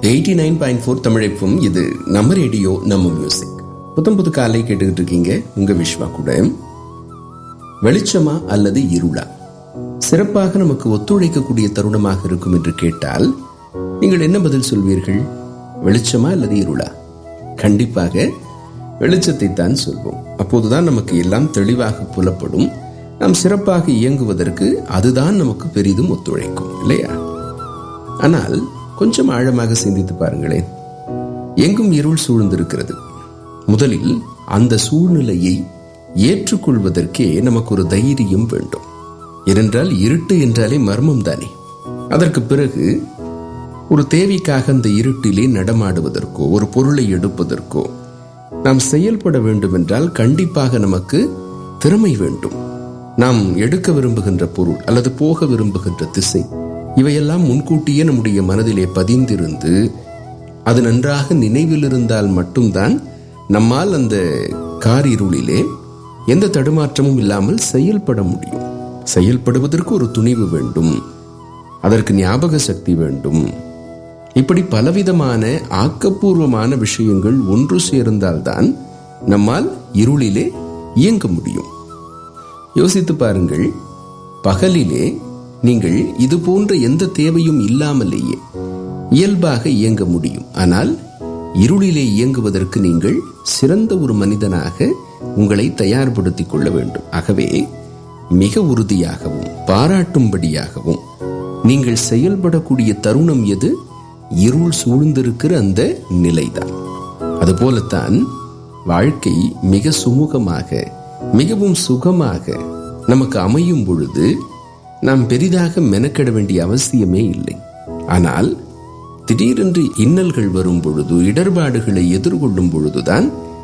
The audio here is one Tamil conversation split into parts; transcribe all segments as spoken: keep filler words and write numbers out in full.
Eighty nine point four தமிழைப்பும். இது நம்ம ரேடியோ நம்ம மியூசிக். புத்தம் புது காலை கேட்டுக்கிட்டு இருக்கீங்க. உங்க விஸ்வா கூட. வெளிச்சமா அல்லது இருளா சிறப்பாக நமக்கு ஒத்துழைக்கக்கூடிய தருணமாக இருக்கும் என்று கேட்டால் நீங்கள் என்ன பதில் சொல்வீர்கள்? வெளிச்சமா அல்லது இருளா? கண்டிப்பாக வெளிச்சத்தை தான் சொல்வோம். அப்போதுதான் நமக்கு எல்லாம் தெளிவாக புலப்படும். நாம் சிறப்பாக இயங்குவதற்கு அதுதான் நமக்கு பெரிதும் ஒத்துழைக்கும், இல்லையா? ஆனால் கொஞ்சம் ஆழமாக சிந்தித்து பாருங்களேன். எங்கும் இருள் சூழ்ந்திருக்கிறது. முதலில் அந்த சூழ்நிலையை ஏற்றுக்கொள்வதற்கே நமக்கு ஒரு தைரியம் வேண்டும். ஏனென்றால் இருட்டு என்றாலே மர்மம் தானே. அதற்கு பிறகு ஒரு தேவைக்காக அந்த இருட்டிலே நடமாடுவதற்கோ ஒரு பொருளை எடுப்பதற்கோ நாம் செயல்பட வேண்டும் என்றால் கண்டிப்பாக நமக்கு திறமை வேண்டும். நாம் எடுக்க விரும்புகின்ற பொருள் அல்லது போக விரும்புகின்ற திசை இவையெல்லாம் முன்கூட்டியே நம்முடைய மனதிலே பதிந்திருந்து அது நன்றாக நினைவில் இருந்தால் மட்டும்தான் நம்மால் அந்த காரிருளிலே எந்த தடுமாற்றமும் இல்லாமல் செயல்பட முடியும். செயல்படுவதற்கு ஒரு துணிவு வேண்டும், அதற்கு ஞாபக சக்தி வேண்டும். இப்படி பலவிதமான ஆக்கப்பூர்வமான விஷயங்கள் ஒன்று சேர்ந்தால்தான் நம்மால் இருளிலே இயங்க முடியும். யோசித்து பாருங்கள். பகலிலே நீங்கள் இது போன்ற எந்த தேவையும் இல்லாமலேயே இயல்பாக இயங்க முடியும். ஆனால் இருளிலே இயங்குவதற்கு நீங்கள் சிறந்த ஒரு மனிதனாக உங்களை தயார்படுத்திக் கொள்ள வேண்டும். ஆகவே மிக உறுதியாகவும் பாராட்டும்படியாகவும் நீங்கள் செயல்படக்கூடிய தருணம் எது? இருள் சூழ்ந்திருக்கிற அந்த நிலைதான். அதுபோலத்தான் வாழ்க்கை மிக சுமூகமாக மிகவும் சுகமாக நமக்கு அமையும் பொழுது நாம் பெரிதாக மெனக்கெட வேண்டிய அவசியமே இல்லை. ஆனால் திடீரென்று இன்னல்கள் வரும் பொழுது, இடர்பாடுகளை எதிர்கொள்ளும் பொழுதுதான்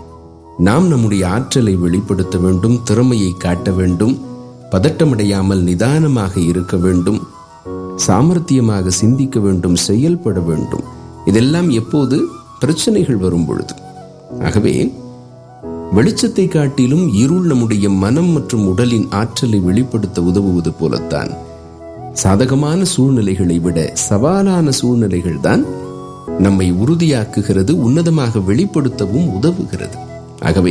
நாம் நம்முடைய ஆற்றலை வெளிப்படுத்த வேண்டும், திறமையை காட்ட வேண்டும், பதட்டமடையாமல் நிதானமாக இருக்க வேண்டும், சாமர்த்தியமாக சிந்திக்க வேண்டும், செயல்பட வேண்டும். இதெல்லாம் எப்போது? பிரச்சனைகள் வரும் பொழுது. ஆகவே வெளிச்சத்தை காட்டிலும் இருள் நம்முடைய மனம் மற்றும் உடலின் ஆற்றலை வெளிப்படுத்த உதவுவது போலத்தான் சாதகமான சூழ்நிலைகளை விட சவாலான சூழ்நிலைகள் தான் நம்மை உறுதியாக்குகிறது, உன்னதமாக வெளிப்படுத்தவும் உதவுகிறது. ஆகவே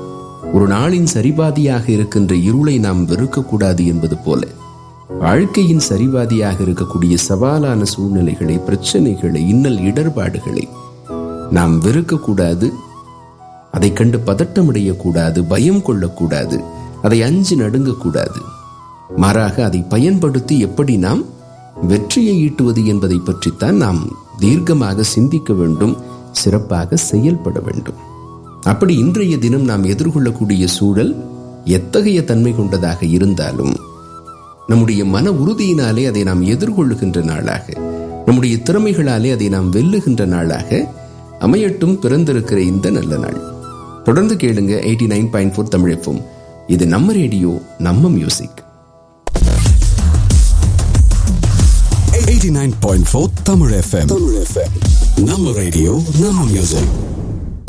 ஒரு நாளின் சரிபாதியாக இருக்கின்ற இருளை நாம் வெறுக்கக்கூடாது என்பது போல வாழ்க்கையின் சரிபாதியாக இருக்கக்கூடிய சவாலான சூழ்நிலைகளை, பிரச்சனைகளை, இன்னல் இடர்பாடுகளை நாம் வெறுக்கக்கூடாது. அதை கண்டு பதட்டமடையக்கூடாது, பயம் கொள்ளக்கூடாது, அதை அஞ்சு நடுங்கக்கூடாது. மாறாக அதை பயன்படுத்தி எப்படி நாம் வெற்றியை ஈட்டுவது என்பதை பற்றித்தான் நாம் தீர்க்கமாக சிந்திக்க வேண்டும், சிறப்பாக செயல்பட வேண்டும். அப்படி இன்றைய தினம் நாம் எதிர்கொள்ளக்கூடிய சூழல் எத்தகைய தன்மை கொண்டதாக இருந்தாலும் நம்முடைய மன உறுதியினாலே அதை நாம் எதிர்கொள்ளுகின்ற நாளாக, நம்முடைய திறமைகளாலே அதை நாம் வெல்லுகின்ற நாளாக அமையட்டும் பிறந்திருக்கிற இந்த நல்ல நாள். தொடர்ந்து கேளுங்க eighty nine point four Tamil FM. இது நம்ம ரேடியோ நம்ம music. Eighty nine point four Tamil FM. நம்ம ரேடியோ நம்ம மியூசிக்.